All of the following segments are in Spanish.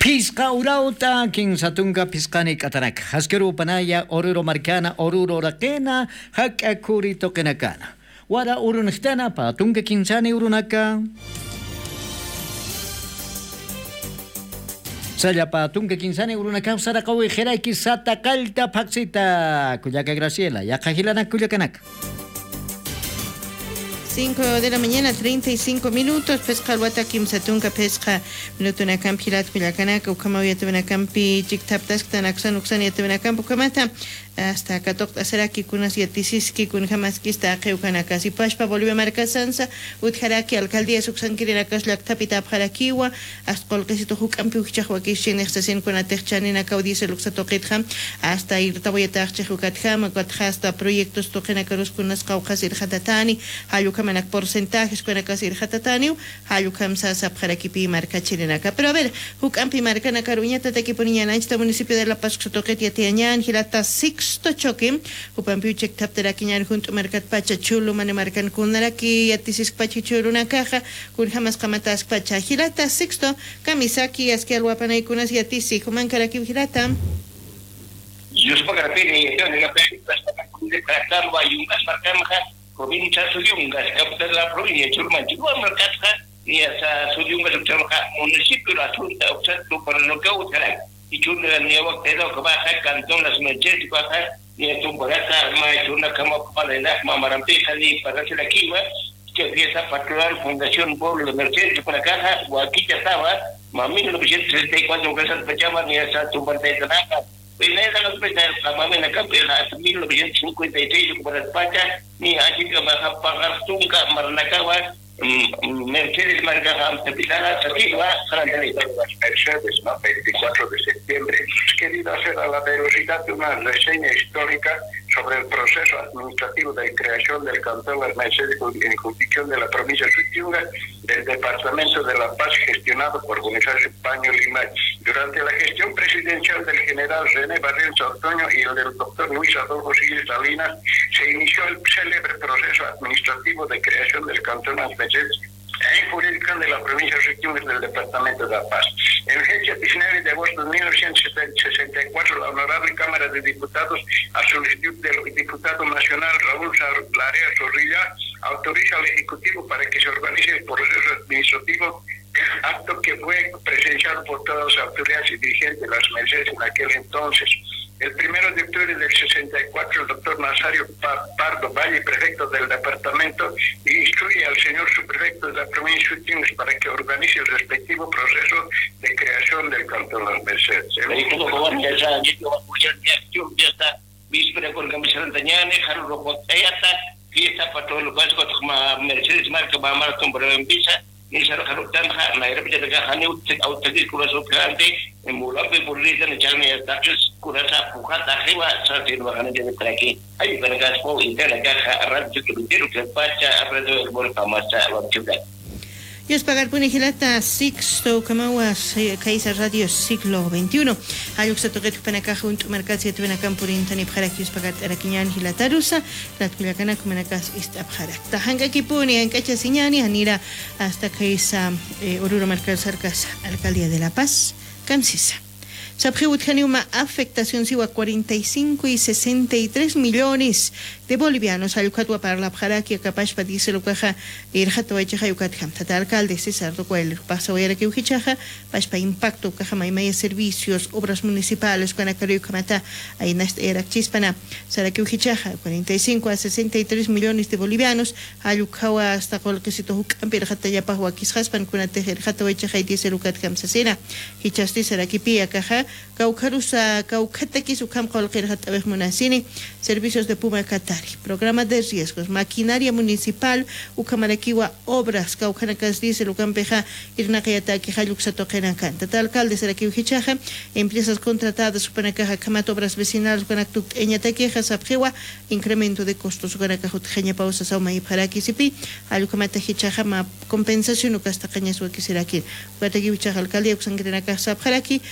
Pisca urauta, king satunga piscani katanak. Haskeru panaya, oruro marcana, oruro rakena, hakakuri tokenakana. Wara urunchtana pa tunga kinsani urunaka. Saya pa tunga kinsani urunaka, sarakawi heraiki sata kalta paksita. Kuyaka Graciela, yakahilanak kuyakanak. 5 de la mañana, 35 minutos. Pesca alwata kim satunga pesca minuto na campi lat kuyakanaka ukama yete na campi chiktap task tanaksan uksan yete na campo kamata hasta katok asaraki kunas yatisiski kun hamaskista qeukanaka si pashpa volvió marca sansa utharaki alcaldía suksan kirina kaslak tapita pharakiwa asqol qisito hu campi ukchahwa kishin extasen kun atechchanina kaudise luksatoqitham hasta irtaboyata chhukatham hasta proyectos toqena karus kunas qawqasir khatatani hayuka manak porcentajes con akasir hatataniu hayukam sasa pharakipi marca chilenaka. Pero a ver, hukampi marca na karuñata te que ponía en municipio de La Paz sotoquetia tiañan hilata sixto choque upampi check taptera kiñan junto mercat pacha chulo mane marcan kunaraki atisis pachi chulo una caja kun jamas kamatas pacha hilata sixto kamisaki askelwapana ikunas yatisi kuman karaki hilata yo para pini yo la pini para tarwa yungas marcamaja provincia Suyungas, capital de la provincia de Churman, Churman, Mercatja, y hasta Suyungas, municipio, la Junta, observo para lo que usará. Y Churman, el nuevo pedo que baja, cantón, las mercedes, baja, y a tu barata, más una cama para el asma, marampeja, y para hacer la kiva, que empieza a particular Fundación Pueblo de Mercedes, para caja, o aquí ya estaba, mami, 1934, que se pechaban, y hasta tu parte de Tanaka. Pineda los petas la mamá capela hasta 1956 para España ni así que vas a pagar tunca marnacaba Mercedes marca capitana sativa Mercedes, ¿no? 24 de septiembre. Querido hacer a la velocidad de una reseña histórica sobre el proceso administrativo de creación del cantón Las Mercedes en jurisdicción de la provincia de Suyunga del departamento de La Paz gestionado por Bonifacio Paño Lima. Durante la gestión presidencial del general René Barril Ortoño y el del doctor Luis Adolfo Siles Salinas se inició el célebre proceso administrativo de creación del cantón Las Mercedes en jurisdicción de la provincia de Suyunga del departamento de La Paz. En fecha 19 de agosto de 1964, la Honorable Cámara de Diputados, a solicitud del diputado nacional Raúl Larea Zorrilla, autoriza al Ejecutivo para que se organice el proceso administrativo, acto que fue presenciado por todas las autoridades y dirigentes de Las Mercedes en aquel entonces. El 1 de octubre del 64, el doctor Nazario Pardo Valle, prefecto del departamento, instruye al señor subprefecto de la provincia de Suyunga para que organice el respectivo proceso de creación del cantón Las Mercedes. Víspera con camiseta dañane, jarro rocoteata, fiesta para todos los vascos, Mercedes marca va a maratón para visa. Ni se recargan la era de la Hani autodidacta con su cliente en Mulape Burrita en China hasta curasa pujata arriba se va a ganar de aquí hay para gaspo interna caja radio que quiero que pacha alrededor del volcán más la ciudad. Y es pagar punijilata Sixto Kamawas Kaiser Radio siglo XXI. Ayuk sa toket panaka junto mercat siete benakan purin tani parak yus pagat arakinyan hilatarusa lat kulakana kumenakas istabharak. Tahanga kipuni en cacha siñani anira hasta Kaisa Oruro mercat cercas alcaldía de La Paz Kamsisa. Sabjewutjani una afectación siwa 45 y 63 millones de bolivianos al Yucatua para la Pjaraquia capaz para dice lo caja irjato echa Yucatam tata alcalde César Docuel pasa hoy que ujichaja para impacto caja maimaya servicios obras municipales con acario camata ahí era chispana sara que ujichaja 45 a 63 millones de bolivianos al Yucawa hasta con que se toca pero jata ya pa huakis haspan con atejer jato echa dice lo catam sasena hichasti sara que pia caja Caucarusa, Caucataki, su campo al Kerhatabej Monasini, servicios de Puma Catari, programa de riesgos, maquinaria municipal, Ucamaraquiwa, obras, Caucanacas dice, Lucampeja, Irnacayataki, Hayuxatokenacan, Tata alcalde, Seraki Ujichaja, empresas contratadas, Supanacaja, Camat, obras vecinales, Guanactuc, Eñataqueja, Sabjewa, incremento de costos, Guanacajut, Jaña Pausa, Sauma y Paraki, Sipi, Alucamata Hichaja, compensación, Ucastacañas, Uaquisiraki, Guataki Uchaja, alcalde, Uxangrenaca, Sabjaraki, Mama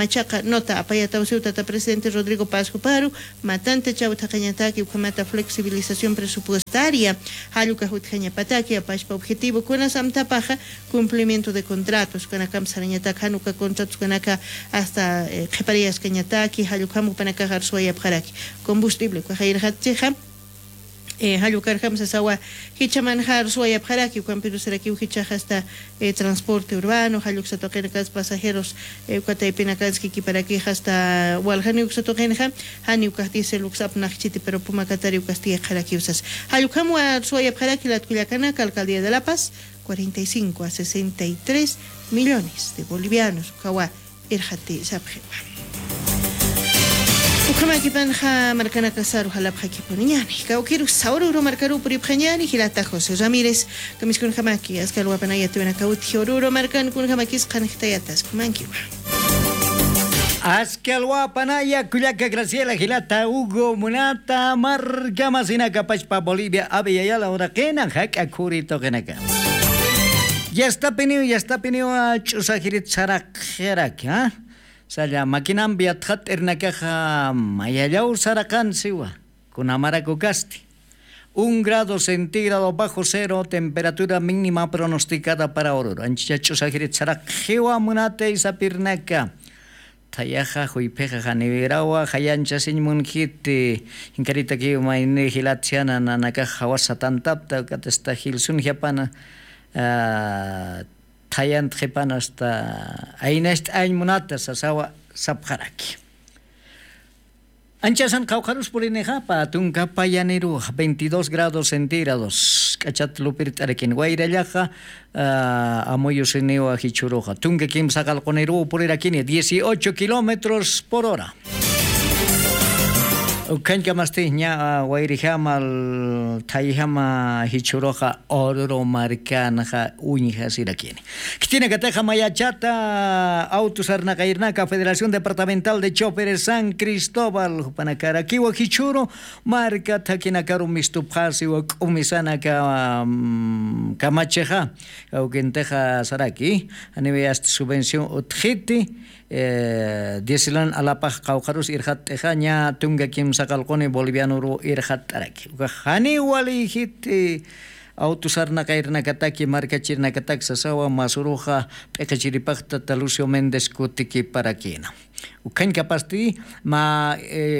machaca nota apayata usiutata presidente Rodrigo Paz Paru matante chauta cañataki ukamata flexibilización presupuestaria haluka hutjaña pataki apashpa objetivo kuna samtapaja cumplimiento de contratos kuna kam sarañataka hanuka contratos kunaka hasta qhiparías cañataki halukamu panaka garsuaya pjaraki combustible kujairhatjeja halukar kam sasawa hicha manjar suaya pjaraki cuan pero será que hicha hasta transporte urbano haluk sa toquen kas pasajeros cuatay pinakanski ki para que hasta walhani sa toquen hani ukasti luxap nachiti pero pumakatari ukasti pjaraki usas halukam wa suaya pjaraki la Culiacana alcaldía de La Paz 45 a 63 millones de bolivianos kawa irhati sabjewa Ukama kipanja marcana casaru halapja kiponiñani. Kaukiru saururo marcaru puripjañani hilata José Ramírez. Kamis kun jamaki askalwa panaya tuena kauti oruro marcan kun jamakis kanihtayatas kumankiwa. Askalwa panaya Culiaca Graciela Gilata Hugo Munata marca masina capachpa Bolivia abiyala huracana haka kurito genaka. Ya está penido a chusajirit sarak ¿ah? Saya makinan biathat ernakaja mayayaur sarakan siwa kunamara kukasti 1 grado centígrado bajo cero temperatura mínima pronosticada para Oruro anchacho sagirit sarak jiwa munate isapirnaka tayaja huipeja janivirawa hayancha sinmunhit inkarita ki maine hilatiana nanaka hawasa tantapta katesta hilsun japana Tayan trepan hasta ainest ain munata sasawa sapjaraki. Anchasan kaukarus purineja patunka payanero 22 grados centígrados. Cachatlupirtarekin guairallaja amoyo seneo ajichuroja. Tunga kim sakal conero purirakini 18 kilómetros por hora. Ukanka mastiña guairijamal taijama hichuroja Oruro marcanaja uñja sirakini. Kitina kateja mayachata autusarnaka irnaka Federación Departamental de Choferes San Cristóbal panakara kiwa hichuro marca takinakaru mistupjasi wa kumisanaka kamacheja aukenteja saraki aniveast subvención utjiti Dieselan alapaj kaukarus irhat tejaña tunga kim sakalkone boliviano ru irhat taraki. Hani wali hit autusarna kairna kataki marca chirna katak sasawa masuruja pekachiripakta Lucio Méndez kutiki parakina. Ukan kapasti ma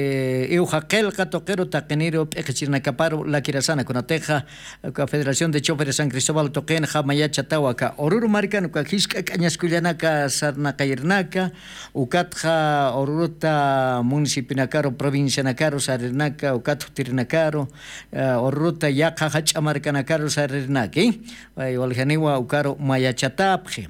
eujakel katoquero takeniro pekachirna kaparo la kirasana kunateja ka Federación de Choferes San Cristóbal token jamayacha tawaka Oruro marcan ka hiska kañaskullanaka sarna kairnaka ukatja Oruruta municipinakaro provincia nakaro sarinaka ukatju tirnakaro Oruruta yaqa hachamarkanakaro sarinaki walhaniwa ukaro mayachatapje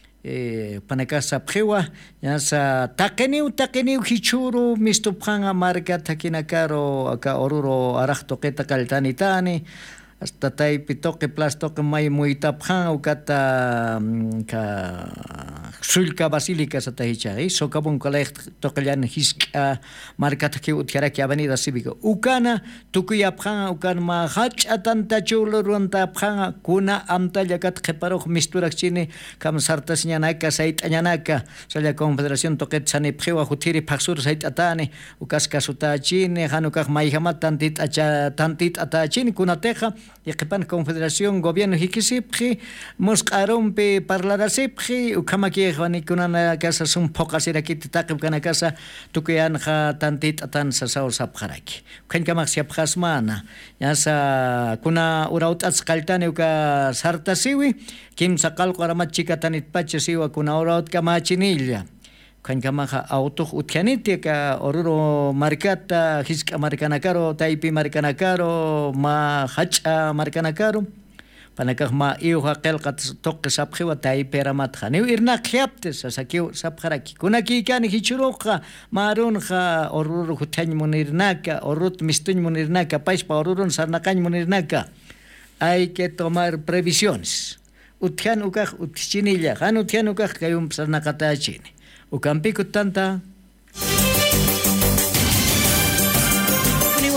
panakasa pjewa yasa takeniu hichuru mistupjanga marca takinakaro aka Oruro arajto keta kaltanitani hasta taipitoque plastoque may muitapjan ukata ka sulka basílica satahicha sokabun kolegt tokellan hiska marca taki utjaraki avenida cívica ukana tukuyapjan ukan ma hach atanta chulo ruanta pjan kuna amtallakat qeparoj misturak chini kam sartas ñanaka sait ñanaka sala confederación toquet sani pjewa jutiri paksur sait atane ukaska suta chini hanukaj mayjama tantit atachini kunateja Yeqpan Confederación Gobierno Hikisipji Mosqarompe Parlarasipji Ukamaki Juanikunana Casa Sum Pokasirakit Takipkana Casa Tukuyanja Tantit Atan Sasao Sapjaraki Kankamaxiapjasmana Yasa Kuna Uraut Atzkaltane Uka Sartasiwi Kim Sakalko Aramachika Tanit Pachesiwa Kuna Uraut Kamachinilla Kankamaja auto utjaniti ka Oruro marcata hiska marcanacaro taipi marcanacaro ma hacha marcanacaro panakah ma iuha kelkat toque sapjiwa taipera matjani irna khiaptes sakiu sapjaraki kunaki kan hichuroja marunja Oruro hutjañ munirnaka Orut mistuñ munirnaka paispa Orurun sarnaqañ munirnaka hay que tomar previsiones utjan ukaj utchinilla han utjan ukaj kayum sarnaqata chini Ukampiku tanta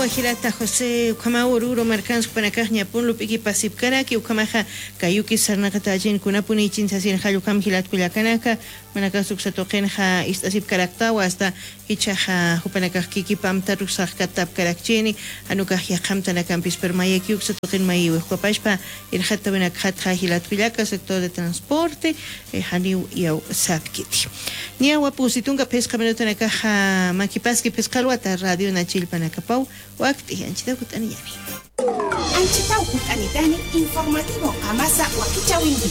Ukamawa Hilata José Ukamawa Oruro Marcans Panacagna Punlo Piki Pasip Kanaki Ukamaja Kayuki Sarnakatajin Kunapuni Chinsasin Hayukam Hilat Kuyakanaka Manakasuk Satokenja Istasip Karaktawa hasta Hichaja Hupanakak Kiki Pamta Rusak Katap Karakcheni Anukahya Kamtana Campis Permayek Satoken Mayu Kopashpa Irhata Benakhatja Hilat Kuyaka sector de transporte Haniu Yau Sapkiti Niawa Pusitunga Pesca Melotanakaja Makipaski Pescaluata Radio Nachil Panacapau Wakti Anchita Kutaniani Anchita Kutanitani Informativo Amasa Wakichawindi.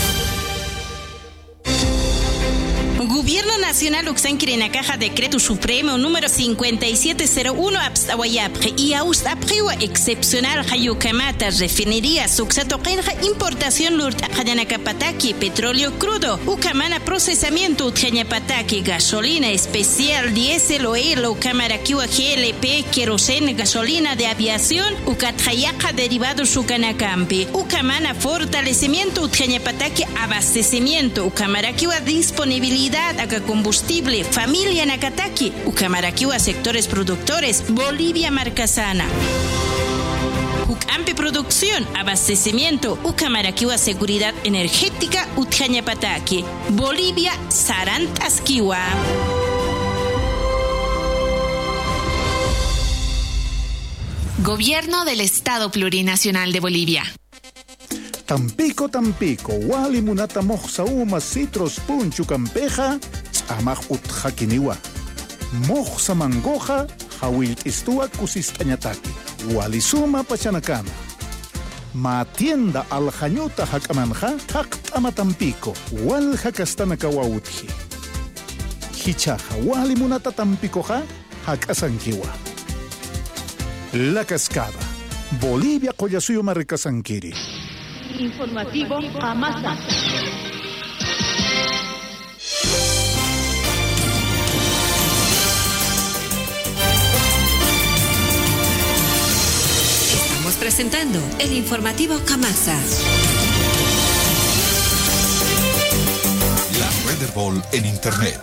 Gobierno Nacional Uxanquirenacaja Decreto Supremo número 5701 Abstawayapre y Austapriwa excepcional Hayukamata refinería Suxatoquenja importación Lurt Ajanacapataki petróleo crudo Ucamana procesamiento Utjañapataki gasolina especial diésel o Ucamaraquiwa GLP querosene gasolina de aviación Ucatjayaca derivados Sucanacampi Ucamana fortalecimiento Utjañapataki abastecimiento Ucamaraquiwa disponibilidad a combustible, familia Nakataki, Ucamaraquiwa sectores productores, Bolivia Marcasana. Ucampi producción, abastecimiento, Ucamaraquiwa seguridad energética, Utjañapataki, Bolivia Sarantasquiwa. Gobierno del Estado Plurinacional de Bolivia. Tampico, wali munata moxa uma citros punchu campeja, amaj utjakiniwa. Moxa mangoja, hawil istua kusistañataki, wali suma pachanacana. Matienda aljañuta hakamanja, taktama Tampico, wal hakastanaka wautji. Hichaja, wali munata Tampicoja, hakasankiwa. La Cascada, Bolivia Collasuyo Marricasanquiri. Informativo Amasa. Estamos presentando el informativo Kamasa. La Red Herbol en Internet.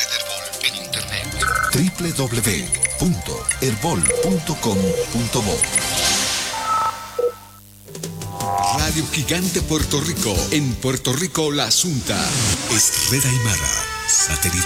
www.herbol.com.bo Radio Gigante Puerto Rico. En Puerto Rico, La Asunta es Red Aymara. Satélite.